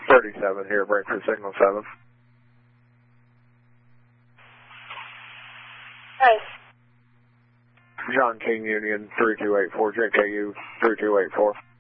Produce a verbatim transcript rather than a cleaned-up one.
thirty-seven here, break for signal seven. Hi. John King Union three two eight four, J K U three two eight four.